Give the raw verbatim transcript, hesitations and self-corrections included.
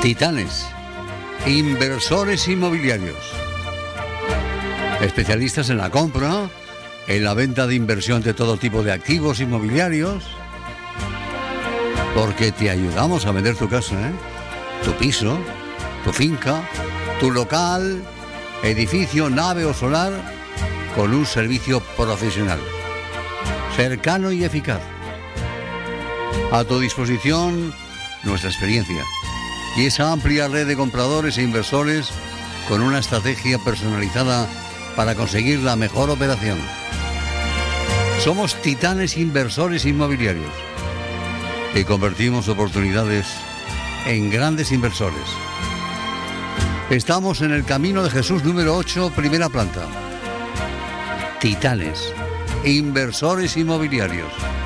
Titanes, inversores inmobiliarios, especialistas en la compra, en la venta de inversión de todo tipo de activos inmobiliarios, porque te ayudamos a vender tu casa, ¿eh? Tu piso, tu finca, tu local, edificio, nave o solar, con un servicio profesional, cercano y eficaz. A tu disposición nuestra experiencia y esa amplia red de compradores e inversores con una estrategia personalizada para conseguir la mejor operación. Somos Titanes Inversores Inmobiliarios y convertimos oportunidades en grandes inversores. Estamos en el Camino de Jesús número ocho, primera planta. Titanes Inversores Inmobiliarios.